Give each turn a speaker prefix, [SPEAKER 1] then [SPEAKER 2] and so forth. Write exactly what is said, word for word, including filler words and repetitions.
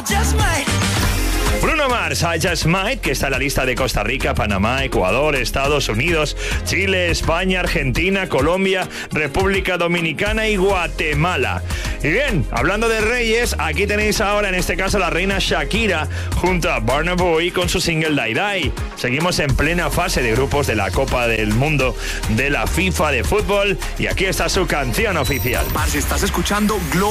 [SPEAKER 1] Bruno Mars, I Just Might, que está en la lista de Costa Rica, Panamá, Ecuador, Estados Unidos, Chile, España, Argentina, Colombia, República Dominicana y Guatemala. Y bien, hablando de reyes, aquí tenéis ahora en este caso la reina Shakira junto a Burna Boy con su single Die Die. Seguimos en plena fase de grupos de la Copa del Mundo de la FIFA de fútbol y aquí está su canción oficial.
[SPEAKER 2] Parce, estás escuchando Globo.